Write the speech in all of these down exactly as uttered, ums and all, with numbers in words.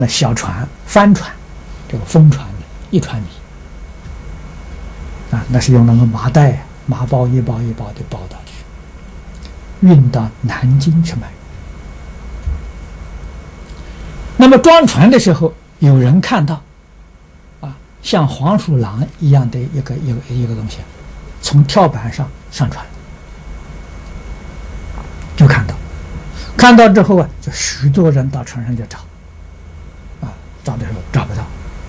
那小船、帆船，这个风船的一船米啊，那是用那个麻袋、麻包一包一包的包到去，运到南京去卖。那么装船的时候，有人看到，啊，像黄鼠狼一样的一个一个一个东西，从跳板上上船，就看到，看到之后啊，就许多人到船上去找，啊，找的时候找不到，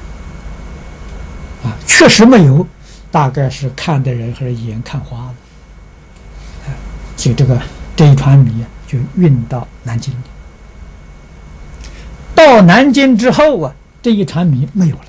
啊，确实没有，大概是看的人还是眼看花了，啊，所以这个这一船米就运到南京。到南京之后啊，这一船米没有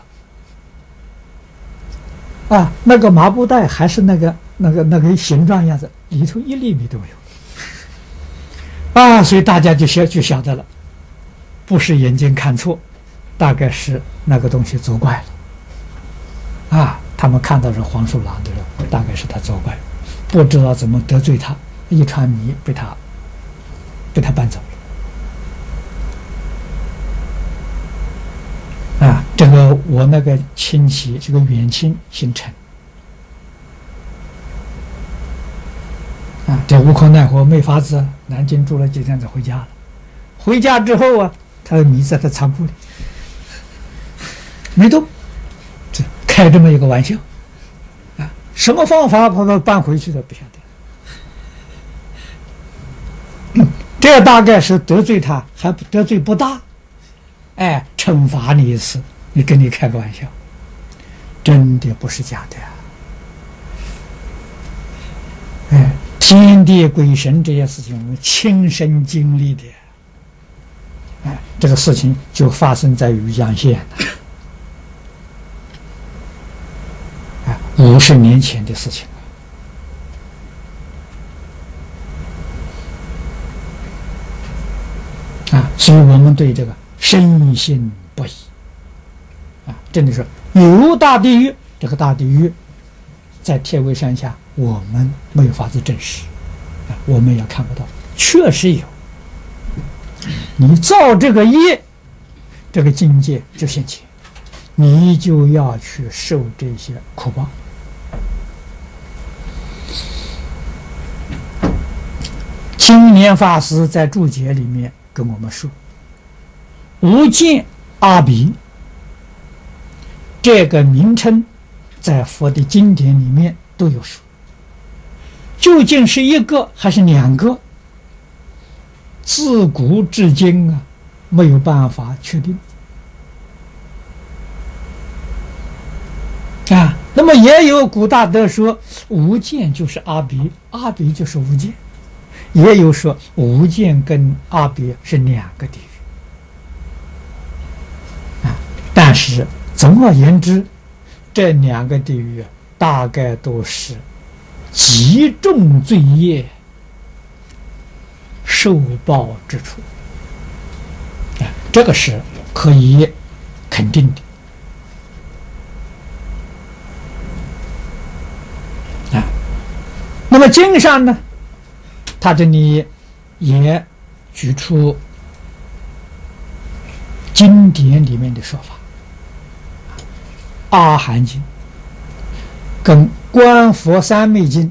了，啊，那个麻布袋还是那个那个那个形状样子，里头一粒米都没有，啊，所以大家就晓就晓得了，不是眼睛看错，大概是那个东西作怪了，啊，他们看到是黄鼠狼的人，大概是他作怪，不知道怎么得罪他，一船米被他被他搬走了。啊，这个我那个亲戚，这个远亲姓陈，啊，这无可奈何，没法子，南京住了几天就回家了。回家之后啊，他的米在他仓库里没动，这开这么一个玩笑，啊，什么方法把他搬回去的不晓得。嗯，这大概是得罪他，还得罪不大。哎，惩罚你一次，你跟你开个玩笑，真的不是假的呀！哎，天地鬼神这些事情，我们亲身经历的。哎，这个事情就发生在余江县了，哎，五十年前的事情啊，所以我们对这个深信不疑啊！真的是有大地狱，这个大地狱在天威山下，我们没有法子证实啊，我们也看不到，确实有。你造这个业，这个境界就现前，你就要去受这些苦报。青年法师在注解里面跟我们说，无间阿鼻这个名称在佛的经典里面都有说，究竟是一个还是两个，自古至今啊没有办法确定啊。那么也有古大德说无间就是阿鼻，阿鼻就是无间，也有说无间跟阿鼻是两个地狱。但是总而言之，这两个地狱大概都是极重罪业受报之处，啊，这个是可以肯定的啊。那么经上呢，他这里也举出经典里面的说法。阿含经跟观佛三昧经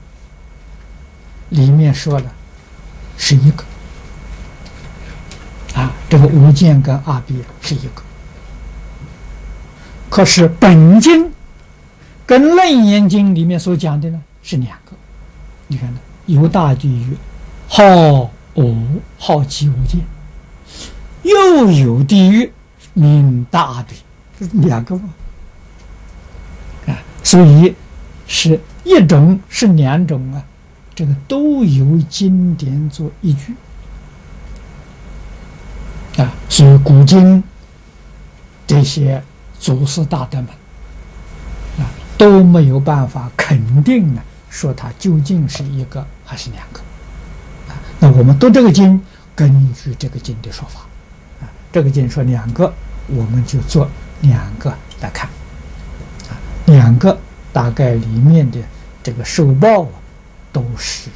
里面说的是一个啊，这个无间跟阿鼻是一个，可是本经跟楞严经里面所讲的呢是两个。你看呢，有大地狱好无好极无间，又有地狱名大阿鼻，这两个嘛。所以是一种是两种啊，这个都有经典做依据啊。所以古今这些祖师大德们啊都没有办法肯定呢，说它究竟是一个还是两个啊。那我们读这个经，根据这个经的说法啊，这个经说两个，我们就做两个来看。两个大概里面的这个受报啊，都是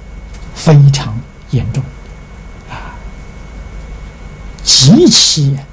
非常严重啊，极其